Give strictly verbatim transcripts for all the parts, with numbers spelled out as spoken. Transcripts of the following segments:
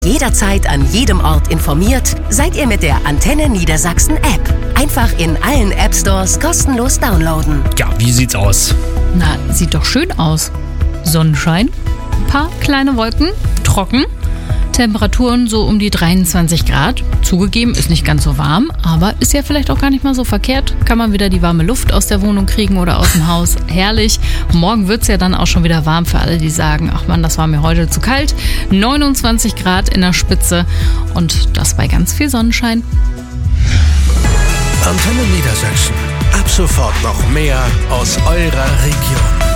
Jederzeit an jedem Ort informiert seid ihr mit der Antenne Niedersachsen App. Einfach in allen App Stores kostenlos downloaden. Ja, wie sieht's aus? Na, sieht doch schön aus. Sonnenschein, paar kleine Wolken, trocken, Temperaturen so um die dreiundzwanzig Grad. Zugegeben, ist nicht ganz so warm, aber ist ja vielleicht auch gar nicht mal so verkehrt. Kann man wieder die warme Luft aus der Wohnung kriegen oder aus dem Haus. Herrlich. Morgen wird's ja dann auch schon wieder warm für alle, die sagen, ach Mann, das war mir heute zu kalt. neunundzwanzig Grad in der Spitze und das bei ganz viel Sonnenschein. Antenne Niedersachsen. Ab sofort noch mehr aus eurer Region.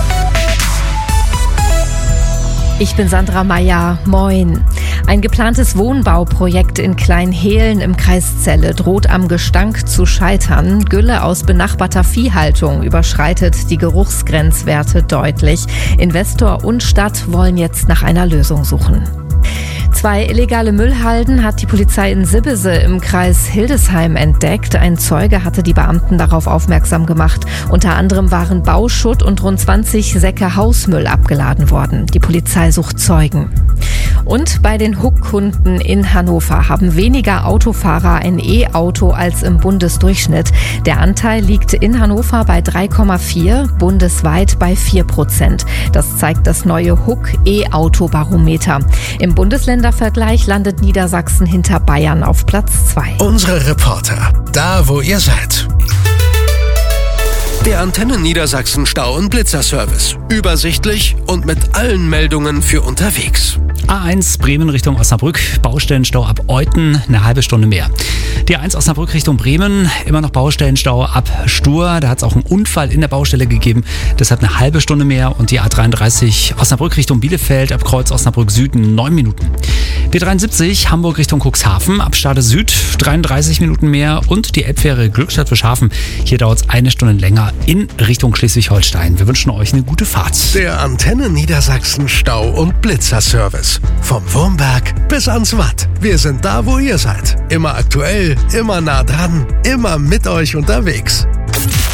Ich bin Sandra Meyer. Moin. Ein geplantes Wohnbauprojekt in Kleinhehlen im Kreis Celle droht am Gestank zu scheitern. Gülle aus benachbarter Viehhaltung überschreitet die Geruchsgrenzwerte deutlich. Investor und Stadt wollen jetzt nach einer Lösung suchen. Zwei illegale Müllhalden hat die Polizei in Sibbese im Kreis Hildesheim entdeckt. Ein Zeuge hatte die Beamten darauf aufmerksam gemacht. Unter anderem waren Bauschutt und rund zwanzig Säcke Hausmüll abgeladen worden. Die Polizei sucht Zeugen. Und bei den Huck-Kunden in Hannover haben weniger Autofahrer ein E-Auto als im Bundesdurchschnitt. Der Anteil liegt in Hannover bei drei Komma vier, bundesweit bei vier Prozent. Das zeigt das neue Huck E-Auto-Barometer. Im Bundesländervergleich landet Niedersachsen hinter Bayern auf Platz zwei. Unsere Reporter, da wo ihr seid. Der Antenne Niedersachsen Stau- und Blitzerservice. Übersichtlich und mit allen Meldungen für unterwegs. A eins Bremen Richtung Osnabrück, Baustellenstau ab Euthen, eine halbe Stunde mehr. Die A eins Osnabrück Richtung Bremen, immer noch Baustellenstau ab Stur. Da hat es auch einen Unfall in der Baustelle gegeben, deshalb eine halbe Stunde mehr. Und die A dreiunddreißig Osnabrück Richtung Bielefeld, ab Kreuz Osnabrück Süden, neun Minuten. B dreiundsiebzig Hamburg Richtung Cuxhaven, ab Stade Süd, dreiunddreißig Minuten mehr. Und die Elbfähre Glückstadt Bischhafen, hier dauert es eine Stunde länger in Richtung Schleswig-Holstein. Wir wünschen euch eine gute Fahrt. Der Antenne Niedersachsen Stau- und Blitzerservice. Vom Wurmberg bis ans Watt. Wir sind da, wo ihr seid. Immer aktuell, immer nah dran, immer mit euch unterwegs.